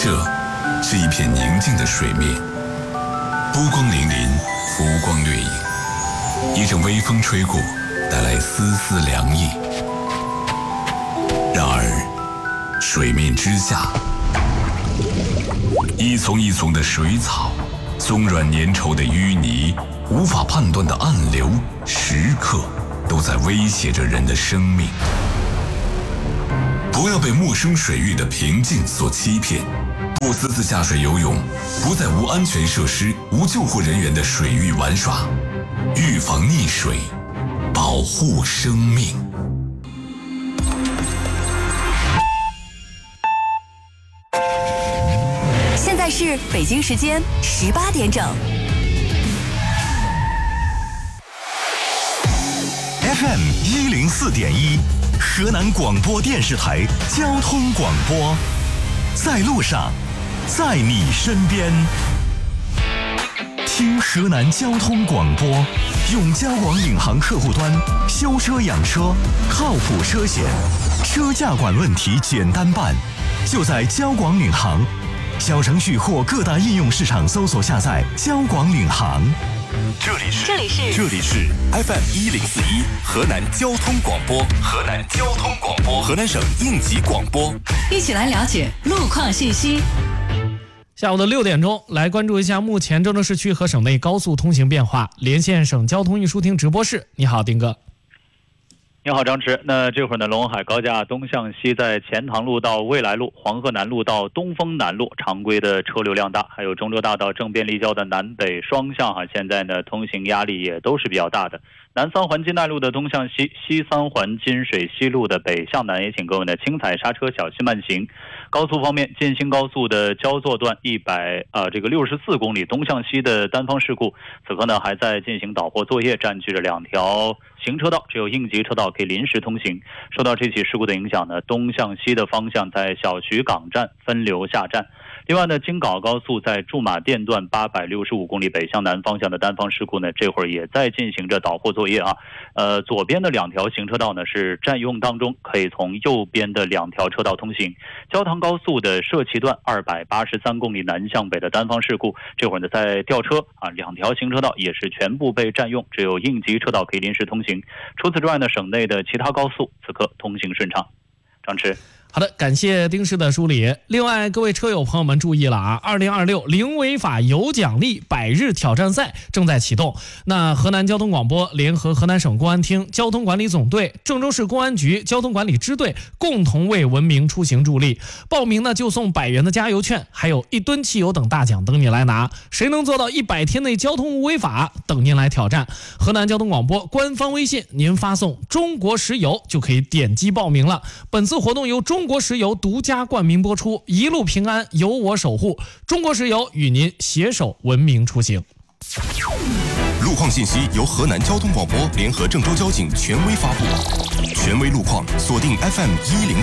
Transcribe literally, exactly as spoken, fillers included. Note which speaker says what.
Speaker 1: 这是一片宁静的水面，波光粼粼，浮光掠影。一阵微风吹过，带来丝丝凉意。然而，水面之下，一丛一丛的水草，松软粘稠的淤泥，无法判断的暗流，时刻都在威胁着人的生命。不要被陌生水域的平静所欺骗，不私自下水游泳，不在无安全设施、无救护人员的水域玩耍，预防溺水，保护生命。
Speaker 2: 现在是北京时间十八点整。
Speaker 3: F M 一零四点一，河南广播电视台交通广播，在路上，在你身边。听河南交通广播，用交广领航客户端修车养车，靠谱车险，车价管问题简单办，就在交广领航。小程序或各大应用市场搜索下载交广领航。
Speaker 4: 这里是
Speaker 2: 这里是
Speaker 4: 这里是 F M 一零四一河南交通广播，河南交通广播，河南省应急广播。
Speaker 2: 一起来了解路况信息。
Speaker 5: 下午的六点钟，来关注一下目前郑州市区和省内高速通行变化。连线省交通运输厅直播室，你好，丁哥。
Speaker 6: 你好，张弛。那这会儿呢，陇海高架东向西，在钱塘路到蔚来路、黄河南路到东风南路，常规的车流量大，还有中州大道正便立交的南北双向哈，现在呢通行压力也都是比较大的。南三环金奈路的东向西，西三环金水西路的北向南，也请各位呢轻踩刹车，小心慢行。高速方面，建新高速的焦作段一百呃这个六十四公里东向西的单方事故，此刻呢还在进行导货作业，占据着两条行车道，只有应急车道可以临时通行。受到这起事故的影响呢，东向西的方向在小渠港站分流下站。另外呢，京港高速在驻马店段八百六十五公里北向南方向的单方事故呢，这会儿也在进行着导货作业啊。呃，左边的两条行车道呢是占用当中，可以从右边的两条车道通行。焦塘高速的社旗段二百八十三公里南向北的单方事故，这会儿呢在吊车啊，两条行车道也是全部被占用，只有应急车道可以临时通行。除此之外呢，省内的其他高速此刻通行顺畅。张弛。
Speaker 5: 好的，感谢丁师的梳理。另外，各位车友朋友们注意了啊！二零二六零违法有奖励百日挑战赛正在启动。那河南交通广播联合河南省公安厅交通管理总队、郑州市公安局交通管理支队共同为文明出行助力。报名呢就送百元的加油券，还有一吨汽油等大奖等你来拿。谁能做到一百天内交通无违法，等您来挑战。河南交通广播官方微信，您发送“中国石油”就可以点击报名了。本次活动由中国石油独家冠名播出，一路平安由我守护。中国石油与您携手文明出行。
Speaker 4: 路况信息由河南交通广播联合郑州交警权威发布，权威路况锁定 F M 一零